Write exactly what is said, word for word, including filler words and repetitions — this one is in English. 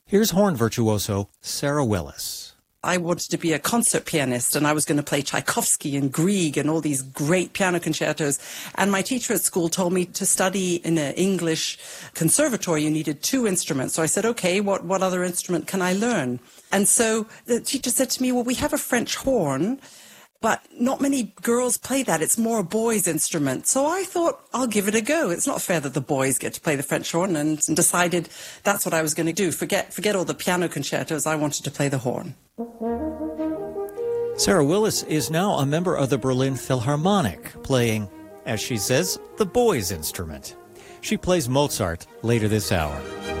Here's horn virtuoso Sarah Willis. I wanted to be a concert pianist, and I was going to play Tchaikovsky and Grieg and all these great piano concertos. And my teacher at school told me to study in an English conservatory, you needed two instruments. So I said, okay, what, what other instrument can I learn? And so the teacher said to me, well, we have a French horn, but not many girls play that. It's more a boy's instrument. So I thought, I'll give it a go. It's not fair that the boys get to play the French horn, and decided that's what I was going to do. Forget, forget all the piano concertos. I wanted to play the horn. Sarah Willis is now a member of the Berlin Philharmonic, playing, as she says, the boy's instrument. She plays Mozart later this hour.